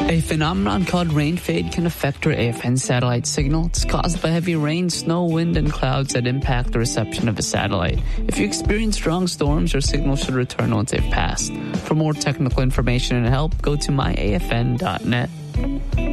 A phenomenon called rain fade can affect your AFN satellite signal. It's caused by heavy rain, snow, wind, and clouds that impact the reception of a satellite. If you experience strong storms, your signal should return once they've passed. For more technical information and help, go to myafn.net.